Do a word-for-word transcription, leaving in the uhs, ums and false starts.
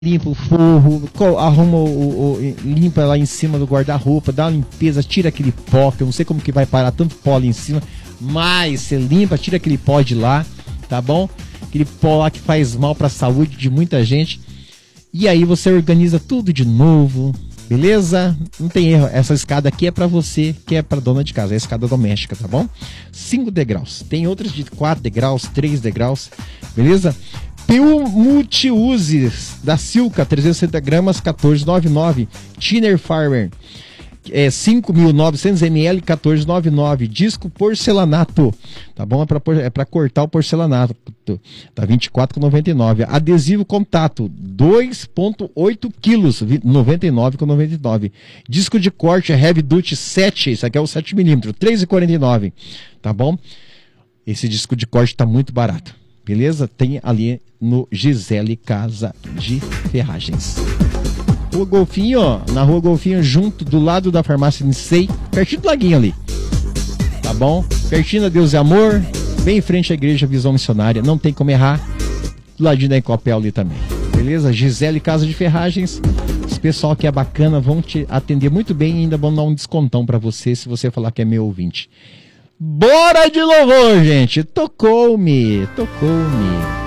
limpa o forro, arruma o, o, limpa lá em cima do guarda-roupa, dá uma limpeza, tira aquele pó, que eu não sei como que vai parar tanto pó ali em cima, mas você limpa, tira aquele pó de lá, tá bom? Aquele pó lá que faz mal para a saúde de muita gente. E aí você organiza tudo de novo, beleza? Não tem erro, essa escada aqui é para você, que é para dona de casa, é a escada doméstica, tá bom? cinco degraus, tem outras de quatro degraus, três degraus, beleza? P U Multiuses da Silca, trezentos e sessenta gramas, quatorze reais e noventa e nove centavos. Thinner Farmer, é, cinco mil e novecentos mililitros, quatorze reais e noventa e nove centavos. Disco porcelanato, tá bom? É para é para cortar o porcelanato, tá vinte e quatro reais e noventa e nove centavos. Adesivo contato, dois vírgula oito quilos, noventa e nove reais e noventa e nove centavos. Disco de corte Heavy Duty sete, isso aqui é o sete milímetros, três reais e quarenta e nove centavos, tá bom? Esse disco de corte tá muito barato, beleza? Tem ali no Gisele Casa de Ferragens. Rua Golfinho, ó, na Rua Golfinho, junto do lado da farmácia Nicei, pertinho do laguinho ali, tá bom? Pertinho da Deus e Amor, bem em frente à igreja Visão Missionária, não tem como errar, do ladinho da Ecopel ali também, beleza? Gisele Casa de Ferragens, os pessoal que é bacana vão te atender muito bem e ainda vão dar um descontão pra você se você falar que é meu ouvinte. Bora de louvor, gente! Tocou-me, tocou-me.